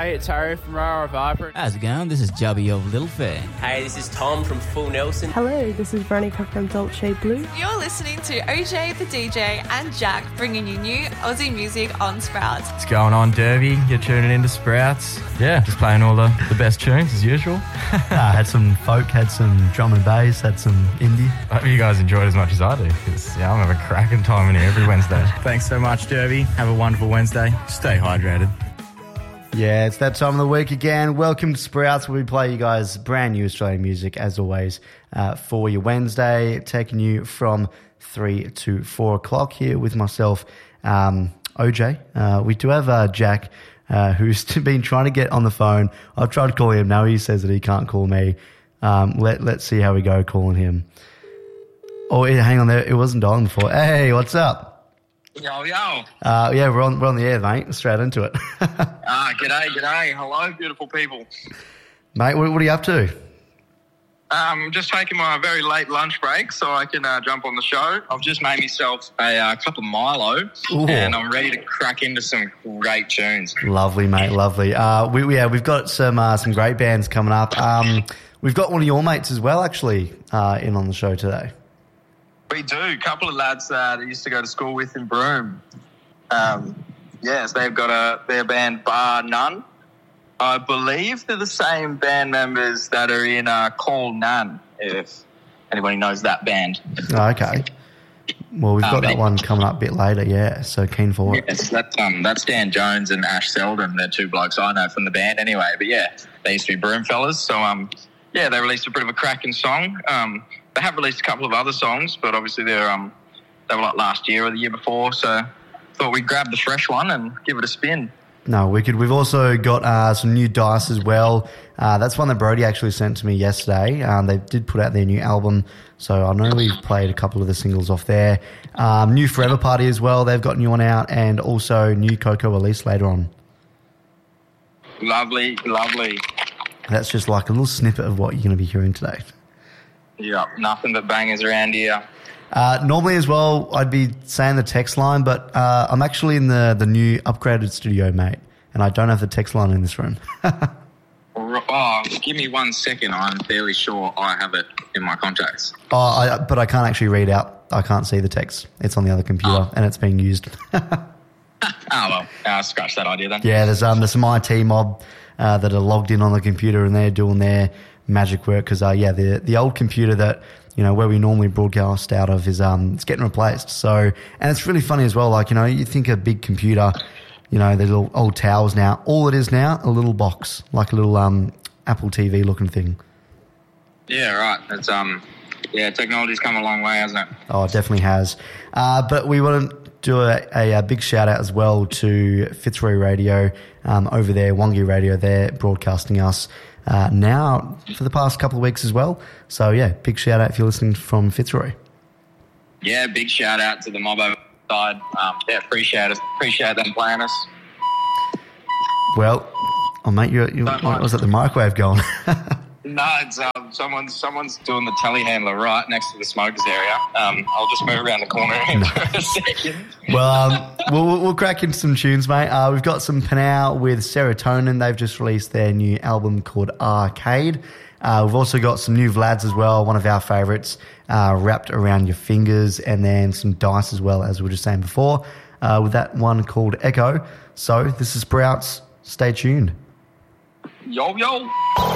Hey, it's Harry from Rara Vibrant. How's it going? This is Jubby of Little Fair. Hey, this is Tom from Full Nelson. Hello, this is Veronica from Dolce Blue. You're listening to OJ the DJ and Jack bringing you new Aussie music on Sprouts. What's going on, Derby? You're tuning into Sprouts. Yeah, just playing all the best tunes as usual. Had some folk, had some drum and bass, had some indie. I hope you guys enjoyed as much as I do, because I'm having a cracking time in here every Wednesday. Thanks so much, Derby. Have a wonderful Wednesday. Stay hydrated. Yeah, it's that time of the week again. Welcome to Sprouts, where we play you guys brand new Australian music, as always, for your Wednesday, taking you from 3 to 4 o'clock here with myself, OJ. We do have Jack, who's been trying to get on the phone. I've tried to call him. Now he says that he can't call me. Let's see how we go calling him. Oh, hang on there. It wasn't dialing before. Hey, what's up? Yo. Yeah, we're on the air, mate. Straight into it. G'day. Hello, beautiful people. Mate, what are you up to? Just taking my very late lunch break so I can jump on the show. I've just made myself a cup of Milo. Ooh. And I'm ready to crack into some great tunes. Lovely, mate, lovely. We've got some great bands coming up. We've got one of your mates as well, actually, in on the show today. We do. A couple of lads that I used to go to school with in Broome. Yes, they've got their band Bar None. I believe they're the same band members that are in Call None, if anybody knows that band. Oh, okay. Well, we've got that one coming up a bit later, yeah, so keen for it. Yes, that's Dan Jones and Ash Selden. They're two blokes I know from the band anyway. But, yeah, they used to be Broome fellas. So, they released a bit of a cracking song. They have released a couple of other songs, but obviously they were like last year or the year before, so thought we'd grab the fresh one and give it a spin. No, wicked. We've also got some new Dice as well. That's one that Brody actually sent to me yesterday. They did put out their new album, so I know we've played a couple of the singles off there. New Forever Party as well. They've got a new one out, and also new Coco Elise later on. Lovely. That's just like a little snippet of what you're going to be hearing today. Yeah, nothing but bangers around here. Normally as well, I'd be saying the text line, but I'm actually in the new upgraded studio, mate, and I don't have the text line in this room. Give me 1 second. I'm fairly sure I have it in my contacts. But I can't actually read out. I can't see the text. It's on the other computer, and it's being used. Scratch that idea then. Yeah, there's some IT mob that are logged in on the computer, and they're doing their magic work because, the old computer that, where we normally broadcast out of is it's getting replaced. So, and it's really funny as well. Like, you think a big computer, there's little old towers now. All it is now, a little box, like a little Apple TV looking thing. Yeah, right. It's technology's come a long way, hasn't it? Oh, it definitely has. But we want to do a big shout out as well to Fitzroy Radio over there, Wongi Radio. They're broadcasting us now for the past couple of weeks as well. So, yeah, big shout out if you're listening from Fitzroy. Yeah, big shout out to the mob over side. Appreciate them playing us. Well, mate, was it the microwave going? No, it's someone's doing the telehandler right next to the smokers area. I'll just move around the corner for a second. Well, we'll crack into some tunes, mate. We've got some Panau with Serotonin. They've just released their new album called Arcade. We've also got some new Vlads as well, one of our favourites, Wrapped Around Your Fingers, and then some Dice as well, as we were just saying before, with that one called Echo. So this is Sprouts. Stay tuned. Yo.